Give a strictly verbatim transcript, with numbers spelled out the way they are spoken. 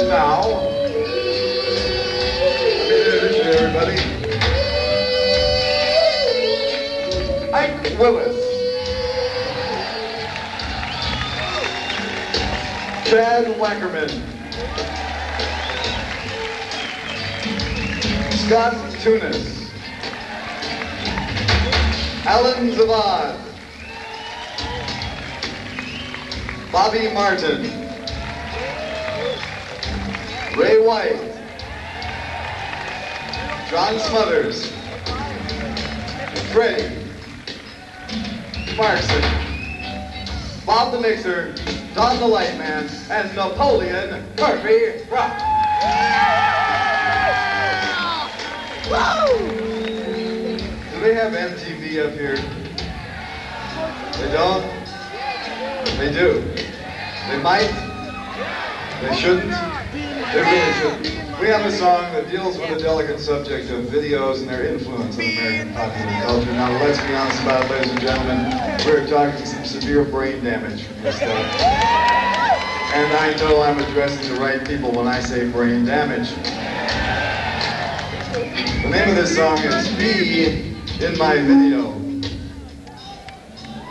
And now, let me introduce you to everybody. Ike Willis. Chad Wackerman. Scott Tunis. Alan Zavad. Bobby Martin. Ray White. John Smothers. Freddie. Markson. Bob the Mixer. Don the Lightman. And Napoleon Murphy Rock. Woo! Do they have M T V up here? They don't? They do. They might. They shouldn't. They really shouldn't. We have a song that deals with the delicate subject of videos and their influence on American popular culture. Now, let's be honest about it, ladies and gentlemen. We're talking some severe brain damage from this stuff. And I know I'm addressing the right people when I say brain damage. The name of this song is Be in My Video.